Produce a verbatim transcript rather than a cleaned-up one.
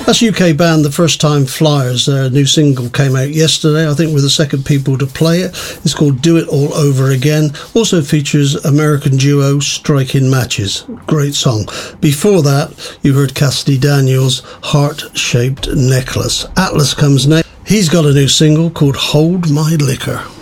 That's U K band The First Time Flyers. Their new single came out yesterday. I think we're the second people to play it. It's called Do It All Over Again. Also features American duo Striking Matches. Great song. Before that, you heard Cassidy Daniels' Heart-Shaped Necklace. Atlas comes next. He's got a new single called Hold My Liquor.